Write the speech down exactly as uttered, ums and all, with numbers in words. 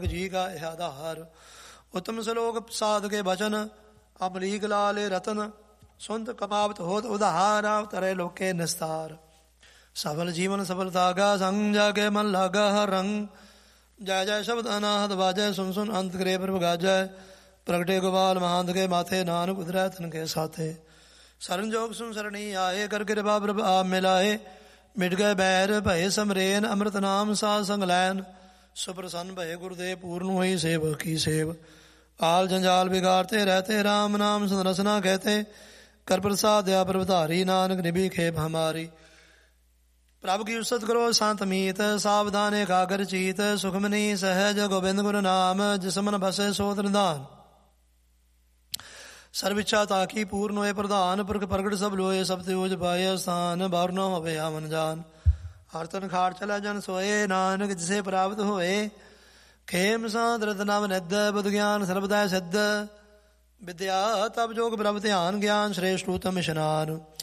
ਜੀ ਕਾ ਇਹ ਆਧਾਰ। ਉਤਮ ਸਲੋਕ ਸਾਧ ਕੇ ਬਚਨ, ਅਮਲੀਕ ਲਾਲੇ ਰਤਨ, ਸੁੰਦ ਕਮਾਵਤ ਹੋਤ ਉਧਾਰ, ਤਰੇ ਲੋਕੇ ਨਿਸਤਾਰ। ਸਫਲ ਜੀਵਨ ਸਫਲਤਾ ਕਾ ਸੰਗ, ਜਾ ਕੇ ਮਨ ਲਾਗਾ ਹਰ ਰੰਗ। ਜੈ ਜੈ ਸ਼ਬਦ ਅਨਾਹਤ ਬਾਜੈ, ਸੁਨ ਸੁਨ ਅੰਤ ਕਰੇ ਪ੍ਰਭ ਗਾਜੈ। ਪ੍ਰਗਟੇ ਗੋਪਾਲ ਮਹਾਂਤ ਕੇ ਮਾਥੇ, ਨਾਨਕ ਉਧਰੈ ਤਨ ਕੇ ਸਾਥੇ। ਸਰਨ ਜੋਗ ਸੁਨ ਸਰਣੀ ਆਏ, ਕਰ ਕਿਰਪਾ ਪ੍ਰਭ ਆਪ ਮਿਲਾਏ। ਮਿਟ ਗਏ ਬੈਰ ਭਏ ਸਮਰੇਨ, ਅੰਮ੍ਰਿਤ ਨਾਮ ਸਾਧ ਸੰਗ ਲੈਨ। ਸੁਪ੍ਰਸੰਨ ਭਏ ਗੁਰਦੇਵ, ਪੂਰਨ ਹੋਈ ਸੇਵ ਕੀ ਸੇਵ। ਆਲ ਜੰਜਾਲ ਬਿਗਾਰਤੇ ਰਹਤੇ, ਰਾਮ ਨਾਮ ਸੁਨ ਰਸਨਾ कहते। कर प्रसाद या प्रभधारी, नानक निभि खेप हमारी। प्रभु की उस्तत करो संत मीत, सावधान एकाग्र चीत। सुखमनी सहज गोविंद गुरु नाम, जिसमन बसे सोत निधान। सर्व इच्छा ताकी पूर्ण होए प्रधान, पुरख प्रगट सब लोए। सब तेज पाए स्थान, बार न होवे आमन जान। हर तन खाट चला जन सोए, नानक जिसे प्राप्त होए। खेम सांत रतनाव निध, बुध ज्ञान सर्वदा सिद्ध। विद्या तप जोग ब्रह्म ध्यान, ज्ञान श्रेष्ठ उत्तम इशनान।